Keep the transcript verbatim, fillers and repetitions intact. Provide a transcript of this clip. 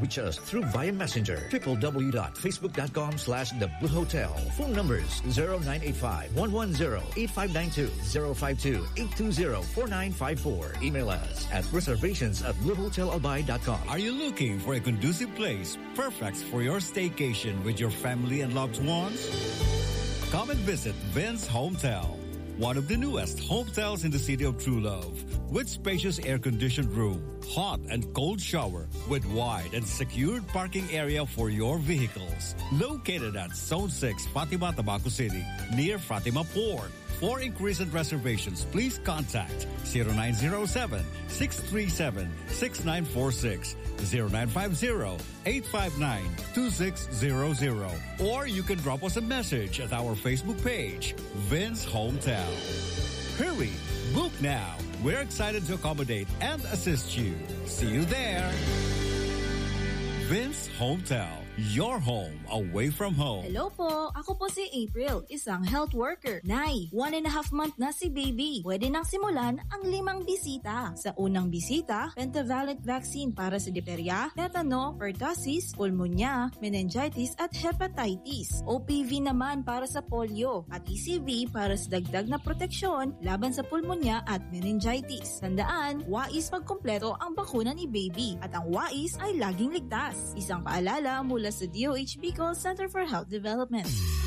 Reach us through via Messenger, w w w dot facebook dot com slash the Blue Hotel. Phone numbers zero nine eight five, one one zero, eight five nine two, zero five two, eight two zero, four nine five four. Email us at reservations at blue hotel albay dot com. Are you looking for a conducive place perfect for your staycation with your family and loved ones? Come and visit Vince Hometel, one of the newest hotels in the city of True Love, with spacious air-conditioned room, hot and cold shower, with wide and secured parking area for your vehicles. Located at Zone six, Fatima, Tabaco City, near Fatima Port. For inquiries and reservations, please contact zero nine zero seven, six three seven, six nine four six, zero nine five zero, eight five nine, two six zero zero. Or you can drop us a message at our Facebook page, Vince Hometel. Hurry! Book now. We're excited to accommodate and assist you. See you there. Vince Hometel, your home away from home. Hello po, ako po si April, isang health worker. Nay, one and a half month na si baby. Pwede nang simulan ang limang bisita. Sa unang bisita, pentavalent vaccine para sa diphtheria, tetano, pertussis, pulmonya, meningitis at hepatitis. O P V naman para sa polio at E C V para sa dagdag na proteksyon laban sa pulmonya at meningitis. Tandaan, wais pagkumpleto ang bakuna ni baby at ang wais ay laging ligtas. Isang paalala mula sa D O H Bicol Center for Health Development.